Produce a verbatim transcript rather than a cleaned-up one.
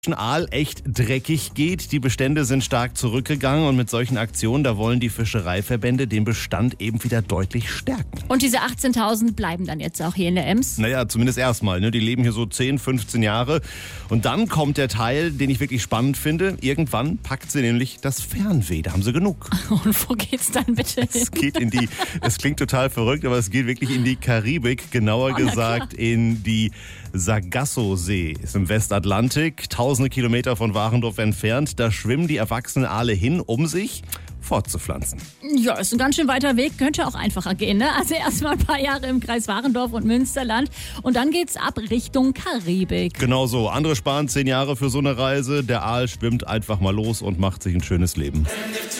Aal echt dreckig geht. Die Bestände sind stark zurückgegangen und mit solchen Aktionen, da wollen die Fischereiverbände den Bestand eben wieder deutlich stärken. Und diese achtzehntausend bleiben dann jetzt auch hier in der Ems? Naja, zumindest erstmal. Ne? Die leben hier so zehn, fünfzehn Jahre. Und dann kommt der Teil, den ich wirklich spannend finde. Irgendwann packt sie nämlich das Fernweh. Da haben sie genug. Und wo geht's dann bitte hin? Es geht in die, es klingt total verrückt, aber es geht wirklich in die Karibik. Genauer Oh, gesagt in die Sargasso-See. Ist im Westatlantik, tausende Kilometer von Warendorf entfernt. Da schwimmen die erwachsenen Aale hin, um sich fortzupflanzen. Ja, ist ein ganz schön weiter Weg, könnte auch einfacher gehen, ne? Also erstmal ein paar Jahre im Kreis Warendorf und Münsterland und dann geht's ab Richtung Karibik. Genau so. Andere sparen zehn Jahre für so eine Reise. Der Aal schwimmt einfach mal los und macht sich ein schönes Leben.